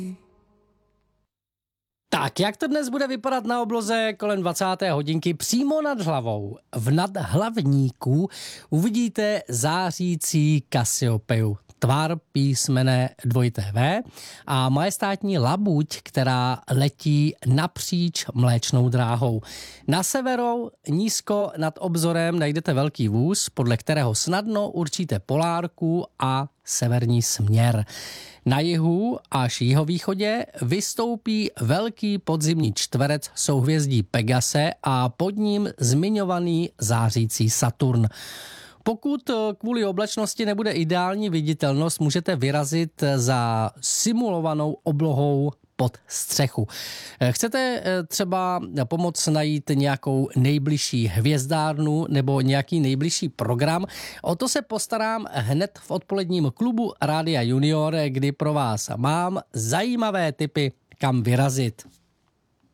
Tak, jak to dnes bude vypadat na obloze kolem 20. hodinky přímo nad hlavou? V nadhlavníku uvidíte zářící Kasiopeu, tvar písmene V a majestátní labuť, která letí napříč Mléčnou dráhou. Na severu nízko nad obzorem najdete velký vůz, podle kterého snadno určíte polárku a severní směr. Na jihu až jihovýchodě vystoupí velký podzimní čtverec souhvězdí Pegase a pod ním zmiňovaný zářící Saturn. Pokud kvůli oblačnosti nebude ideální viditelnost, můžete vyrazit za simulovanou oblohou pod střechu. Chcete třeba pomoct najít nějakou nejbližší hvězdárnu nebo nějaký nejbližší program? O to se postarám hned v odpoledním klubu Rádia Junior, kdy pro vás mám zajímavé tipy, kam vyrazit.